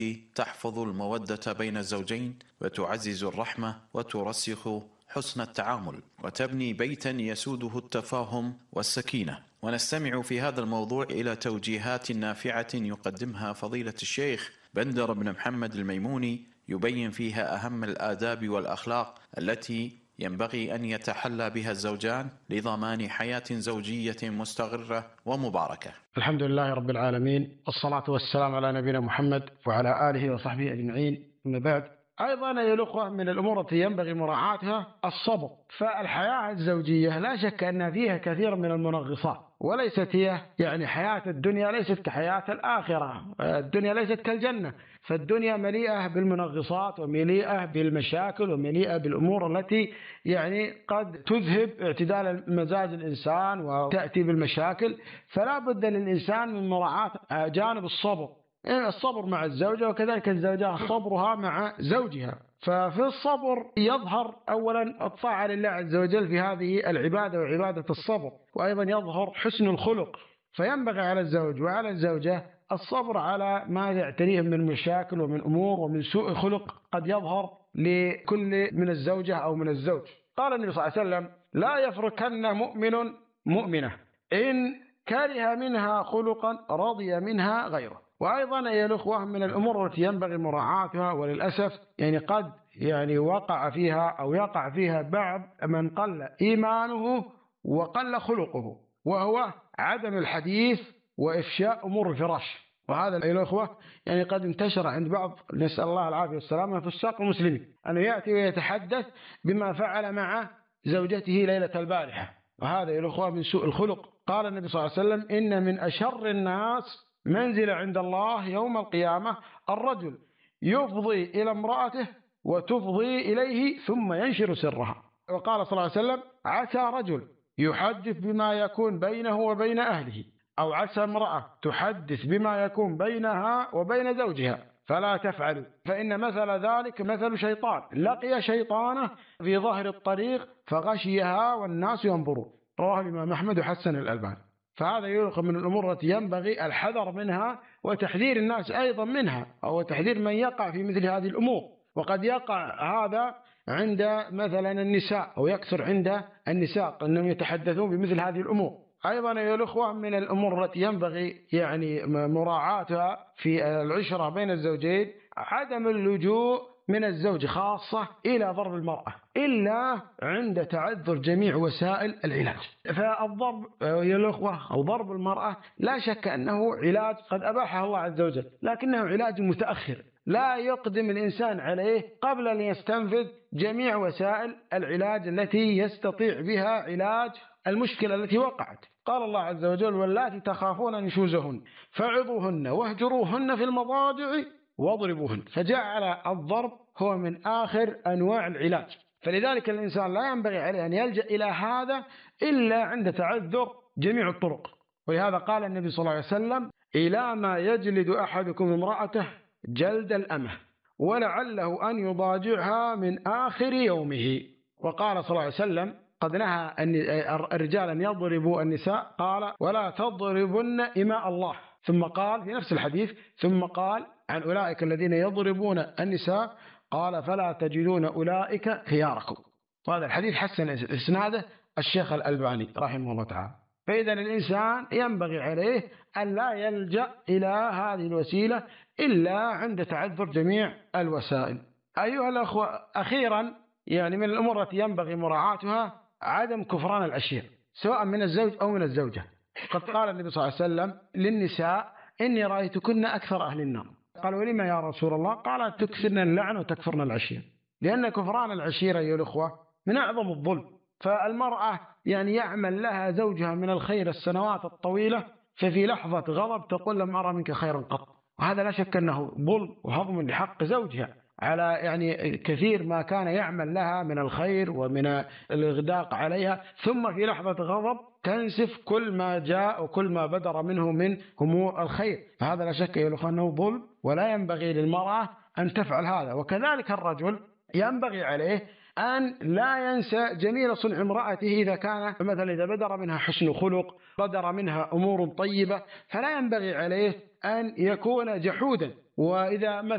تحفظ المودة بين الزوجين وتعزز الرحمة وترسخ حسن التعامل وتبني بيتا يسوده التفاهم والسكينة. ونستمع في هذا الموضوع إلى توجيهات نافعة يقدمها فضيلة الشيخ بندر بن محمد الميموني، يبين فيها أهم الآداب والأخلاق التي ينبغي أن يتحلى بها الزوجان لضمان حياة زوجية مستقرة ومباركة. الحمد لله رب العالمين، الصلاة والسلام على نبينا محمد وعلى آله وصحبه أجمعين. أما بعد، أيضا يا الأخوة من الأمور التي ينبغي مراعاتها الصبر. فالحياة الزوجية لا شك أن فيها كثير من المنغصات، وليست هي حياة الدنيا ليست كحياة الآخرة. الدنيا ليست كالجنة، فالدنيا مليئة بالمنغصات ومليئة بالمشاكل ومليئة بالأمور التي قد تذهب اعتدال مزاج الإنسان وتأتي بالمشاكل. فلا بد للإنسان من مراعاة جانب الصبر، الصبر مع الزوجة وكذلك الزوجة صبرها مع زوجها. ففي الصبر يظهر أولا الطاعة لله عز وجل في هذه العبادة وعبادة الصبر، وأيضا يظهر حسن الخلق. فينبغي على الزوج وعلى الزوجة الصبر على ما يعتريهم من مشاكل ومن أمور ومن سوء خلق قد يظهر لكل من الزوجة أو من الزوج. قال النبي صلى الله عليه وسلم: لا يفركن مؤمن مؤمنة إن كره منها خلقا رضي منها غيره. وأيضا يا الأخوة من الأمور التي ينبغي مراعاتها، وللأسف قد وقع فيها أو يقع فيها بعض من قل إيمانه وقل خلقه، وهو عدم الحديث وإفشاء أمور الفراش. وهذا يا الأخوة قد انتشر عند بعض، نسأل الله العافية والسلامة، فساق المسلمين، أنه يأتي ويتحدث بما فعل مع زوجته ليلة البارحة، وهذا يا الأخوة من سوء الخلق. قال النبي صلى الله عليه وسلم: إن من أشر الناس منزل عند الله يوم القيامة الرجل يفضي إلى امرأته وتفضي إليه ثم ينشر سرها. وقال صلى الله عليه وسلم: عسى رجل يحدث بما يكون بينه وبين أهله، أو عسى امرأة تحدث بما يكون بينها وبين زوجها، فلا تفعلوا، فإن مثل ذلك مثل شيطان لقي شيطانه في ظهر الطريق فغشيها والناس ينظرون. رواه الإمام أحمد وحسن الألباني. فهذا يلقى من الأمور التي ينبغي الحذر منها وتحذير الناس أيضا منها، أو تحذير من يقع في مثل هذه الأمور. وقد يقع هذا عند مثلا النساء، أو يكثر عند النساء أنهم يتحدثون بمثل هذه الأمور. أيضا يا الأخوة من الأمور التي ينبغي مراعاتها في العشرة بين الزوجين عدم اللجوء من الزوج خاصة إلى ضرب المرأة إلا عند تعذر جميع وسائل العلاج. فالضرب يا الأخوة أو ضرب المرأة لا شك أنه علاج قد أباحه الله عز وجل، لكنه علاج متأخر، لا يقدم الإنسان عليه قبل أن يستنفذ جميع وسائل العلاج التي يستطيع بها علاج المشكلة التي وقعت. قال الله عز وجل: واللاتي تخافون نشوزهن فعظوهن واهجروهن في المضاجع واضربوهن. فجعل الضرب هو من آخر أنواع العلاج. فلذلك الإنسان لا ينبغي عليه أن يلجأ إلى هذا إلا عند تعذر جميع الطرق. ولهذا قال النبي صلى الله عليه وسلم: إلى ما يجلد أحدكم امرأته جلد الأمة ولعله أن يضاجعها من آخر يومه. وقال صلى الله عليه وسلم: قد نهى الرجال أن يضربوا النساء، قال: ولا تضربن إماء الله. ثم قال في نفس الحديث: ثم قال عن أولئك الذين يضربون النساء، قال: فلا تجدون أولئك خياركم. وهذا الحديث حسن إسناده الشيخ الألباني رحمه الله تعالى. فإذا الإنسان ينبغي عليه أن لا يلجأ إلى هذه الوسيلة إلا عند تعذر جميع الوسائل. أيها الأخوة، أخيرا من الأمور التي ينبغي مراعاتها عدم كفران العشير سواء من الزوج أو من الزوجة. قد قال النبي صلى الله عليه وسلم للنساء: إني رأيتكن أكثر أهل النار. قالوا: ولما يا رسول الله؟ قال: تكثرن اللعن وتكفرن العشير. لأن كفران العشيرة يا الأخوة من أعظم الظلم. فالمرأة يعمل لها زوجها من الخير السنوات الطويلة، ففي لحظة غضب تقول: لم أرى منك خيرا قط. وهذا لا شك أنه ظلم وهضم لحق زوجها على كثير ما كان يعمل لها من الخير ومن الإغداق عليها، ثم في لحظة غضب تنسف كل ما جاء وكل ما بدر منه من أمور الخير. فهذا لا شك أنه ظلم، ولا ينبغي للمرأة أن تفعل هذا. وكذلك الرجل ينبغي عليه أن لا ينسى جميل صنع امرأته إذا كان مثلا إذا بدر منها حسن خلق، بدر منها أمور طيبة، فلا ينبغي عليه أن يكون جحودا. وإذا